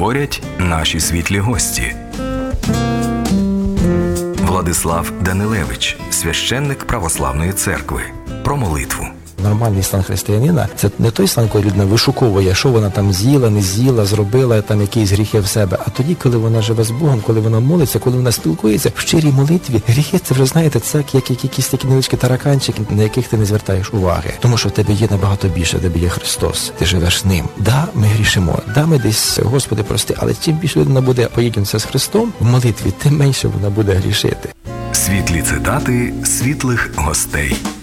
говорять наші світлі гості. Владислав Данилевич, священник Православної церкви. Про молитву. Нормальний стан християнина – це не той стан, коли людина вишуковує, що вона там з'їла, не з'їла, зробила там якісь гріхи в себе. А тоді, коли вона живе з Богом, коли вона молиться, коли вона спілкується в щирій молитві, гріхи – це вже, знаєте, це як якісь такі невеличкі тараканчики, на яких ти не звертаєш уваги. Тому що в тебе є набагато більше, в тебе є Христос, ти живеш з Ним. Да, ми грішимо, да, ми десь, Господи, прости, але чим більше людина буде поєднатися з Христом в молитві, тим менше вона буде грішити. Світлі цитати світлих гостей.